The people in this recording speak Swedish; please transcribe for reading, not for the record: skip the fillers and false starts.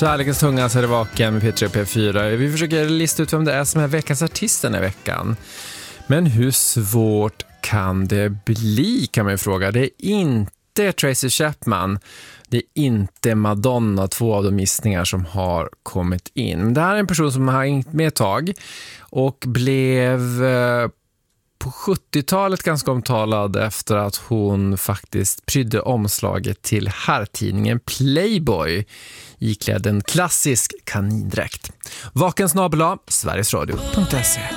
Kärlekens tunga så är det vaken med P3 P4. Vi försöker lista ut vem det är som är veckans artist den här veckan. Men hur svårt kan det bli, kan man ju fråga. Det är inte Tracy Chapman. Det är inte Madonna, två av de gissningar som har kommit in. Men det här är en person som har hängt med ett tag och blev på 70-talet ganska omtalad efter att hon faktiskt prydde omslaget till herrtidningen Playboy iklädd en klassisk kanindräkt. Vakensnabel@sverigesradio.se